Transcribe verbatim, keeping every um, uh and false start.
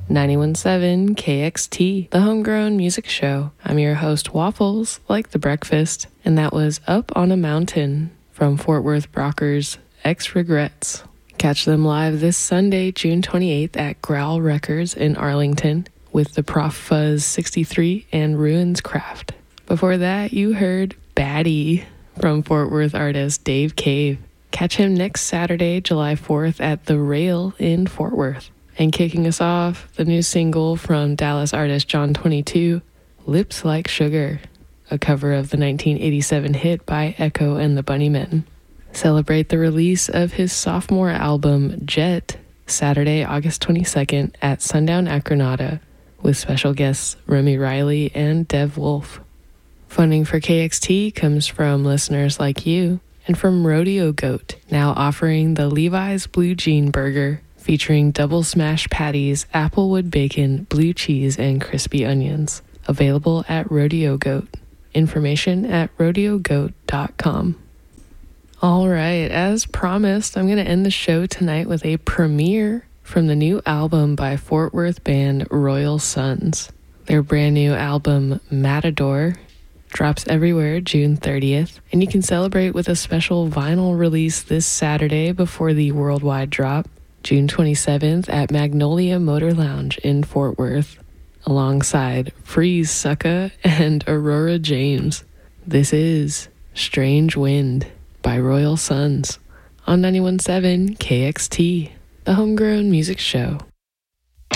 ninety-one point seven K X T, the Homegrown Music Show. I'm your host, Waffles, like the breakfast, and that was Up on a Mountain from Fort Worth Brockers' Ex Regrets. Catch them live this Sunday, June twenty-eighth at Growl Records in Arlington with the Prof Fuzz sixty-three and Ruins Craft. Before that, you heard Baddie from Fort Worth artist Dave Cave. Catch him next Saturday, July fourth at The Rail in Fort Worth. And kicking us off, the new single from Dallas artist John twenty-two, Lips Like Sugar, a cover of the nineteen eighty-seven hit by Echo and the Bunnymen. Celebrate the release of his sophomore album, Jet, Saturday, August twenty-second at Sundown Acronata, with special guests Remy Riley and Dev Wolf. Funding for K X T comes from listeners like you, and from Rodeo Goat, now offering the Levi's Blue Jean Burger, featuring double smash patties, applewood bacon, blue cheese, and crispy onions. Available at Rodeo Goat. Information at rodeo goat dot com. All right, as promised, I'm going to end the show tonight with a premiere from the new album by Fort Worth band Royal Sons. Their brand new album, Matador, drops everywhere June thirtieth, and you can celebrate with a special vinyl release this Saturday before the worldwide drop, June twenty-seventh at Magnolia Motor Lounge in Fort Worth, alongside Freeze Sucka and Aurora James. This is Strange Wind by Royal Sons on ninety-one point seven K X T, the Homegrown Music Show.